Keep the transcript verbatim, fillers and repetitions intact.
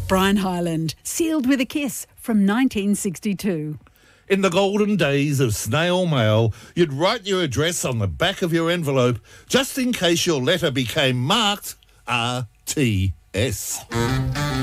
Brian Hyland, Sealed with a Kiss from nineteen sixty-two. In the golden days of snail mail, you'd write your address on the back of your envelope just in case your letter became marked R T S.